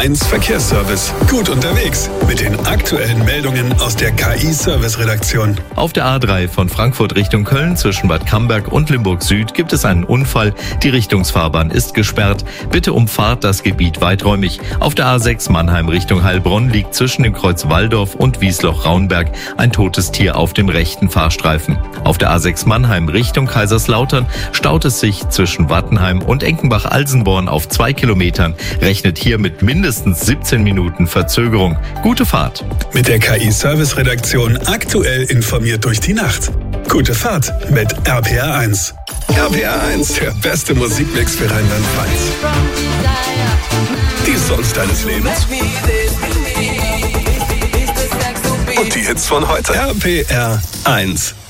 RPR1 Verkehrsservice. Gut unterwegs mit den aktuellen Meldungen aus der KI-Service-Redaktion. Auf der A3 von Frankfurt Richtung Köln zwischen Bad Camberg und Limburg Süd gibt es einen Unfall. Die Richtungsfahrbahn ist gesperrt. Bitte umfahrt das Gebiet weiträumig. Auf der A6 Mannheim Richtung Heilbronn liegt zwischen dem Kreuz Walldorf und Wiesloch-Raunberg ein totes Tier auf dem rechten Fahrstreifen. Auf der A6 Mannheim Richtung Kaiserslautern staut es sich zwischen Wattenheim und Enkenbach-Alsenborn auf 2 Kilometern. Rechnet hier mit mindestens 17 Minuten Verzögerung. Gute Fahrt. Mit der KI-Service-Redaktion aktuell informiert durch die Nacht. Gute Fahrt mit RPR1. RPR1, der beste Musikmix für Rheinland-Pfalz. Die Songs deines Lebens. Und die Hits von heute. RPR1.